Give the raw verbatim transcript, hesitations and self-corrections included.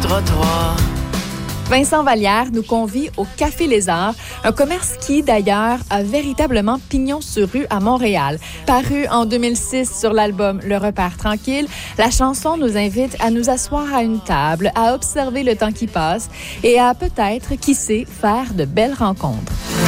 trottoir. Vincent Vallière nous convie au Café Lézard, un commerce qui, d'ailleurs, a véritablement pignon sur rue à Montréal. Paru en deux mille six sur l'album Le Repère tranquille, la chanson nous invite à nous asseoir à une table, à observer le temps qui passe et à peut-être, qui sait, faire de belles rencontres.